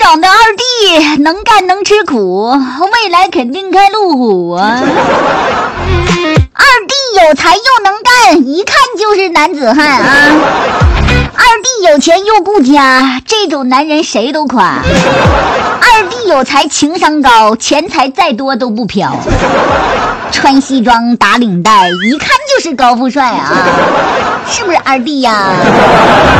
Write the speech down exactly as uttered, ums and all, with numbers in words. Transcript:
长的二弟能干能吃苦，未来肯定开路虎啊。二弟有才又能干，一看就是男子汉啊。二弟有钱又顾家，这种男人谁都夸。二弟有才情商高，钱财再多都不飘。穿西装打领带，一看就是高富帅啊，是不是二弟呀？